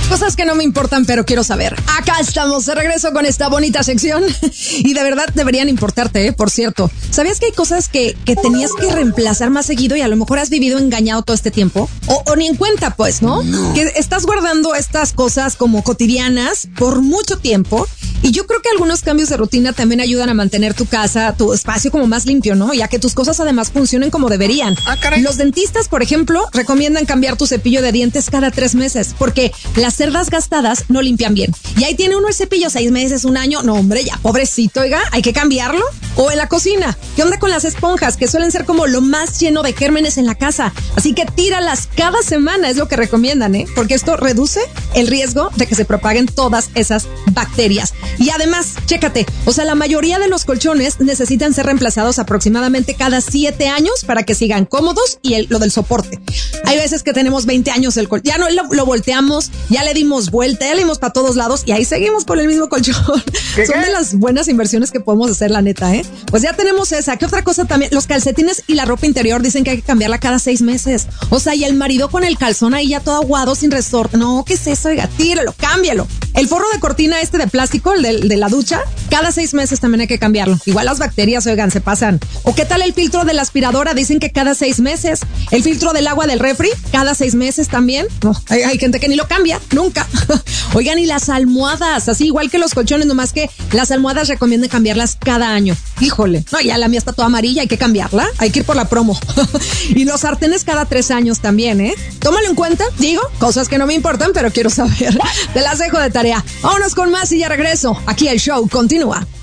Cosas que no me importan, pero quiero saber. Acá estamos de regreso con esta bonita sección. Y de verdad deberían importarte, por cierto. ¿Sabías que hay cosas que tenías que reemplazar más seguido y a lo mejor has vivido engañado todo este tiempo? O ni en cuenta, pues, ¿no? Que estás guardando estas cosas como cotidianas por mucho tiempo. Y yo creo que algunos cambios de rutina también ayudan a mantener tu casa, tu espacio como más limpio, ¿no? Ya que tus cosas además funcionen como deberían. Los dentistas, por ejemplo, recomiendan cambiar tu cepillo de dientes cada 3 meses porque las cerdas gastadas no limpian bien. Y ahí tiene uno el cepillo 6 meses, 1 año. No, hombre, ya, pobrecito, oiga, hay que cambiarlo. O en la cocina, ¿qué onda con las esponjas? Que suelen ser como lo más lleno de gérmenes en la casa. Así que tíralas cada semana, es lo que recomiendan, ¿eh? Porque esto reduce el riesgo de que se propaguen todas esas bacterias. Y además, chécate, o sea, la mayoría de los colchones necesitan ser reemplazados aproximadamente cada 7 años para que sigan cómodos y lo del soporte. Hay veces que tenemos 20 años el colchón, ya no lo volteamos, ya le dimos vuelta, ya le dimos para todos lados y ahí seguimos con el mismo colchón. Son de las buenas inversiones que podemos hacer, la neta, ¿eh? Pues ya tenemos esa. ¿Qué otra cosa también? Los calcetines y la ropa interior dicen que hay que cambiarla cada 6 meses. O sea, y el marido con el calzón ahí ya todo aguado, sin resorte. No, ¿qué es eso? Oiga, tíralo, cámbialo. El forro de cortina de plástico, el de la ducha, cada 6 meses también hay que cambiarlo. Igual las bacterias, oigan, se pasan. ¿O qué tal el filtro de la aspiradora? Dicen que cada 6 meses. El filtro del agua del refri, cada 6 meses también. No, hay gente que ni lo cambia, nunca. Oigan, y las almohadas, así igual que los colchones, nomás que las almohadas recomiendan cambiarlas cada año. Híjole, no, ya la mía está toda amarilla, hay que cambiarla, hay que ir por la promo. Y los sartenes cada 3 años también, ¿eh? Tómalo en cuenta, digo, cosas que no me importan, pero quiero saber. Te las dejo de tarea. Vámonos con más y ya regreso. Aquí el show continúa.